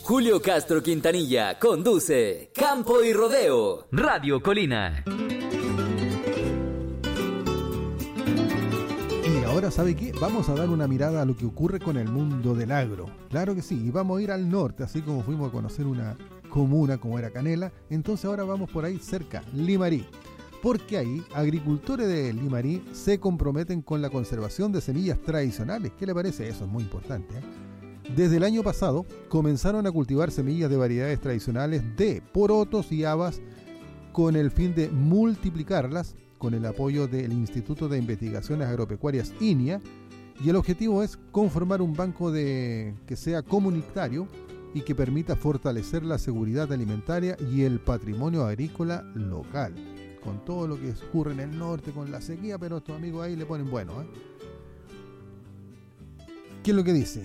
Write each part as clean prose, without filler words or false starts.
Julio Castro Quintanilla conduce Campo y Rodeo, Radio Colina. Y ahora, ¿sabe qué? Vamos a dar una mirada a lo que ocurre con el mundo del agro. Claro que sí, y vamos a ir al norte, así como fuimos a conocer una comuna como era Canela. Entonces ahora vamos por ahí cerca, Limarí. Porque ahí, agricultores de Limarí se comprometen con la conservación de semillas tradicionales. ¿Qué le parece? Eso es muy importante, ¿eh? Desde el año pasado comenzaron a cultivar semillas de variedades tradicionales de porotos y habas con el fin de multiplicarlas con el apoyo del Instituto de Investigaciones Agropecuarias INIA, y el objetivo es conformar un banco que sea comunitario y que permita fortalecer la seguridad alimentaria y el patrimonio agrícola local, con todo lo que ocurre en el norte con la sequía, pero estos amigos ahí le ponen bueno, ¿eh? ¿Qué es lo que dice?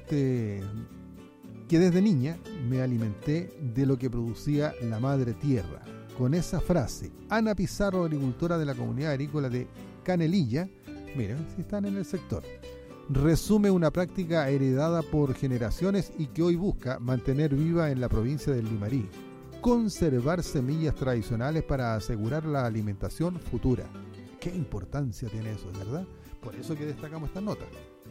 Que desde niña me alimenté de lo que producía la madre tierra. Con esa frase, Ana Pizarro, agricultora de la comunidad agrícola de Canelilla, miren si están en el sector, resume una práctica heredada por generaciones y que hoy busca mantener viva en la provincia del Limarí: conservar semillas tradicionales para asegurar la alimentación futura. ¿Qué importancia tiene eso, verdad? Por eso que destacamos esta nota.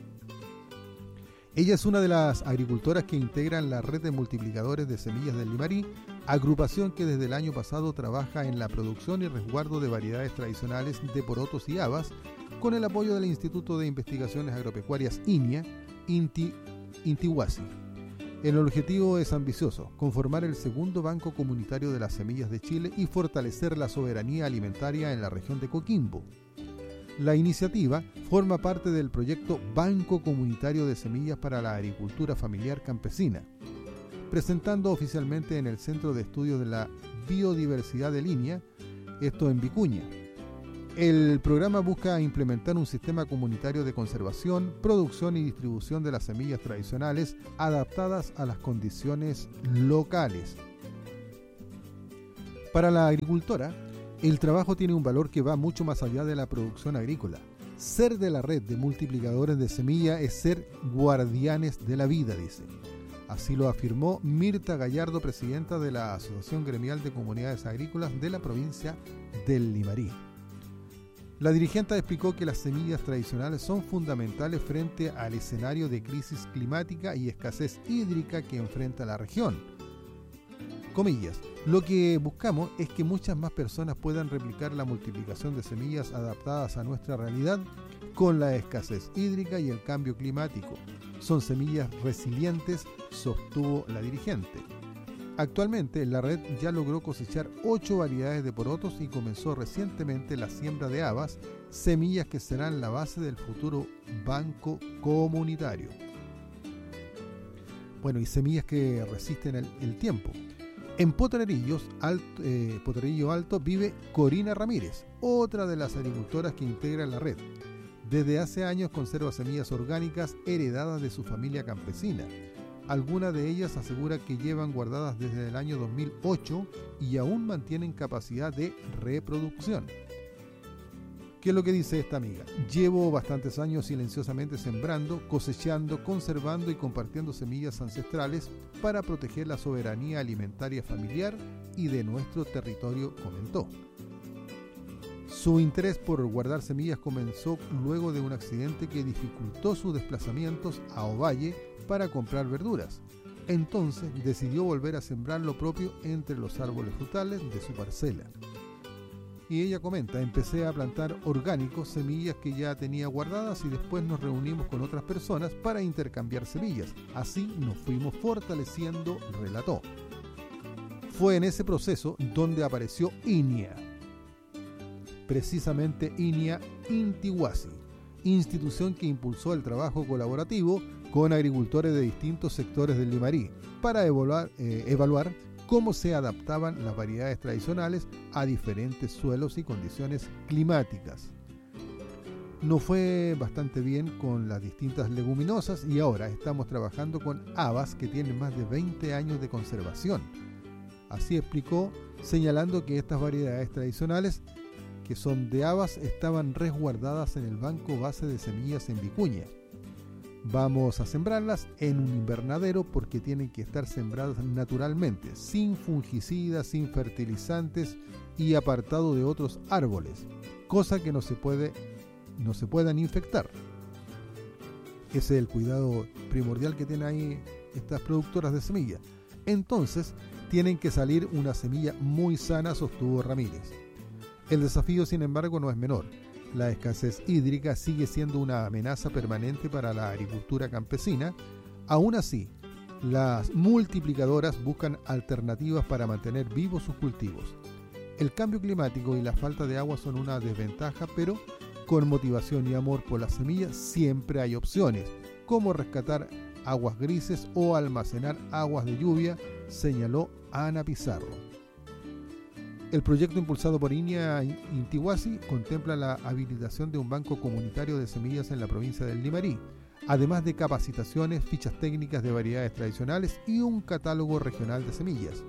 Ella es una de las agricultoras que integran la red de multiplicadores de semillas del Limarí, agrupación que desde el año pasado trabaja en la producción y resguardo de variedades tradicionales de porotos y habas, con el apoyo del Instituto de Investigaciones Agropecuarias INIA, Intihuasi. El objetivo es ambicioso: conformar el segundo banco comunitario de las semillas de Chile y fortalecer la soberanía alimentaria en la región de Coquimbo. La iniciativa forma parte del proyecto Banco Comunitario de Semillas para la Agricultura Familiar Campesina, presentando oficialmente en el Centro de Estudios de la Biodiversidad de Línea, esto en Vicuña. El programa busca implementar un sistema comunitario de conservación, producción y distribución de las semillas tradicionales adaptadas a las condiciones locales. Para la agricultora, el trabajo tiene un valor que va mucho más allá de la producción agrícola. Ser de la red de multiplicadores de semilla es ser guardianes de la vida, dice. Así lo afirmó Mirta Gallardo, presidenta de la Asociación Gremial de Comunidades Agrícolas de la provincia del Limarí. La dirigente explicó que las semillas tradicionales son fundamentales frente al escenario de crisis climática y escasez hídrica que enfrenta la región. Comillas, lo que buscamos es que muchas más personas puedan replicar la multiplicación de semillas adaptadas a nuestra realidad con la escasez hídrica y el cambio climático. Son semillas resilientes, sostuvo la dirigente. Actualmente la red ya logró cosechar 8 variedades de porotos y comenzó recientemente la siembra de habas, semillas que serán la base del futuro banco comunitario. Bueno, y semillas que resisten el tiempo. En Potrerillo Alto vive Corina Ramírez, otra de las agricultoras que integran la red. Desde hace años conserva semillas orgánicas heredadas de su familia campesina. Algunas de ellas asegura que llevan guardadas desde el año 2008 y aún mantienen capacidad de reproducción. ¿Qué es lo que dice esta amiga? Llevo bastantes años silenciosamente sembrando, cosechando, conservando y compartiendo semillas ancestrales para proteger la soberanía alimentaria familiar y de nuestro territorio, comentó. Su interés por guardar semillas comenzó luego de un accidente que dificultó sus desplazamientos a Ovalle para comprar verduras. Entonces decidió volver a sembrar lo propio entre los árboles frutales de su parcela. Y ella comenta: empecé a plantar orgánicos, semillas que ya tenía guardadas, y después nos reunimos con otras personas para intercambiar semillas. Así nos fuimos fortaleciendo, relató. Fue en ese proceso donde apareció INIA, precisamente INIA Intihuasi, institución que impulsó el trabajo colaborativo con agricultores de distintos sectores del Limarí para evaluar cómo se adaptaban las variedades tradicionales a diferentes suelos y condiciones climáticas. Nos fue bastante bien con las distintas leguminosas y ahora estamos trabajando con habas que tienen más de 20 años de conservación. Así explicó, señalando que estas variedades tradicionales, que son de habas, estaban resguardadas en el banco base de semillas en Vicuña. Vamos a sembrarlas en un invernadero porque tienen que estar sembradas naturalmente, sin fungicidas, sin fertilizantes y apartado de otros árboles, cosa que no se puedan infectar. Ese es el cuidado primordial que tienen ahí estas productoras de semillas. Entonces, tienen que salir una semilla muy sana, sostuvo Ramírez. El desafío, sin embargo, no es menor. La escasez hídrica sigue siendo una amenaza permanente para la agricultura campesina. Aún así, las multiplicadoras buscan alternativas para mantener vivos sus cultivos. El cambio climático y la falta de agua son una desventaja, pero con motivación y amor por las semillas siempre hay opciones, como rescatar aguas grises o almacenar aguas de lluvia, señaló Ana Pizarro. El proyecto impulsado por INEA Intihuasi contempla la habilitación de un banco comunitario de semillas en la provincia del Limarí, además de capacitaciones, fichas técnicas de variedades tradicionales y un catálogo regional de semillas.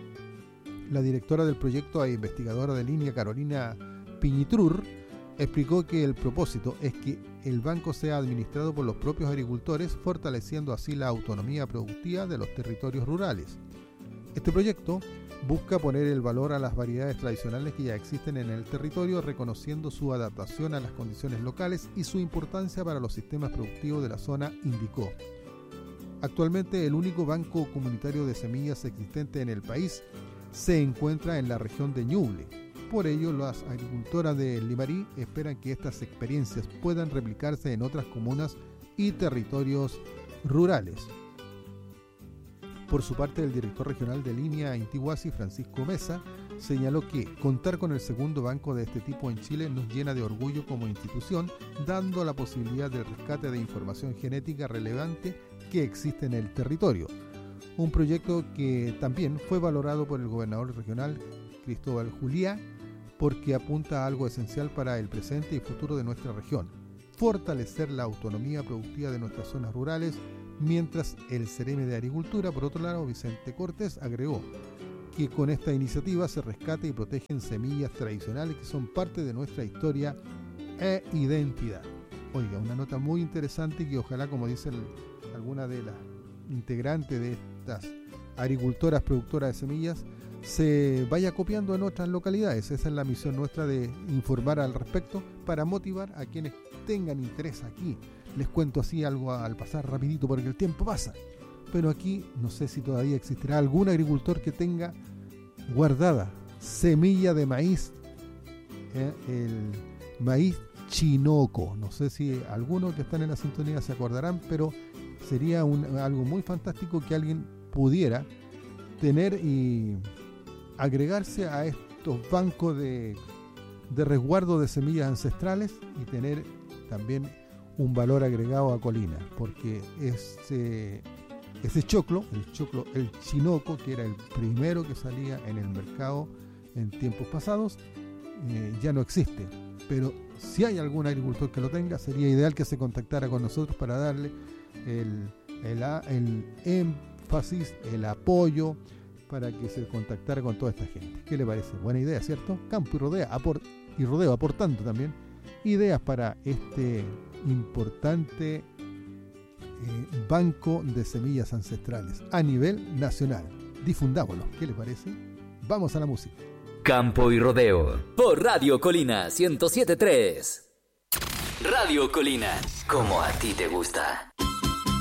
La directora del proyecto e investigadora de INEA, Carolina Piñitrur, explicó que el propósito es que el banco sea administrado por los propios agricultores, fortaleciendo así la autonomía productiva de los territorios rurales. Este proyecto busca poner el valor a las variedades tradicionales que ya existen en el territorio, reconociendo su adaptación a las condiciones locales y su importancia para los sistemas productivos de la zona, indicó. Actualmente, el único banco comunitario de semillas existente en el país se encuentra en la región de Ñuble. Por ello, las agricultoras de Limarí esperan que estas experiencias puedan replicarse en otras comunas y territorios rurales. Por su parte, el director regional de INEA Intihuasi, Francisco Mesa, señaló que contar con el segundo banco de este tipo en Chile nos llena de orgullo como institución, dando la posibilidad del rescate de información genética relevante que existe en el territorio. Un proyecto que también fue valorado por el gobernador regional, Cristóbal Juliá, porque apunta a algo esencial para el presente y futuro de nuestra región: fortalecer la autonomía productiva de nuestras zonas rurales, mientras el Cereme de Agricultura, por otro lado, Vicente Cortés, agregó que con esta iniciativa se rescata y protegen semillas tradicionales que son parte de nuestra historia e identidad. Oiga, una nota muy interesante que ojalá, como dicen algunas de las integrantes de estas agricultoras productoras de semillas, se vaya copiando en otras localidades. Esa es la misión nuestra, de informar al respecto para motivar a quienes tengan interés aquí. Les cuento así algo al pasar rapidito porque el tiempo pasa, pero aquí no sé si todavía existirá algún agricultor que tenga guardada semilla de maíz, el maíz chinoco. No sé si algunos que están en la sintonía se acordarán, pero sería algo muy fantástico que alguien pudiera tener y agregarse a estos bancos de resguardo de semillas ancestrales y tener también un valor agregado a Colina, porque ese choclo, el chinoco, que era el primero que salía en el mercado en tiempos pasados, ya no existe. Pero si hay algún agricultor que lo tenga, sería ideal que se contactara con nosotros para darle el énfasis, el apoyo, para que se contactara con toda esta gente. ¿Qué le parece? Buena idea, ¿cierto? Campo y Rodeo aportando también ideas para este importante banco de semillas ancestrales a nivel nacional. Difundámoslo. ¿Qué le parece? Vamos a la música. Campo y Rodeo por Radio Colina 107.3. Radio Colina, como a ti te gusta.